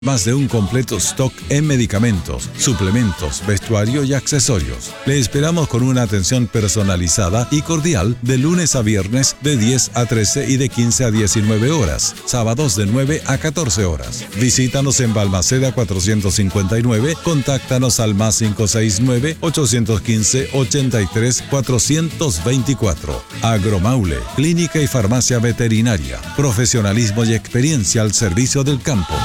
Más de un completo stock en medicamentos, suplementos, vestuario y accesorios. Le esperamos con una atención personalizada y cordial de lunes a viernes de 10 a 13 y de 15 a 19 horas. Sábados de 9 a 14 horas. Visítanos en Balmaceda 459. Contáctanos al +569 815 83 424. Agromaule, clínica y farmacia veterinaria. Profesionalismo y experiencia al servicio del campo.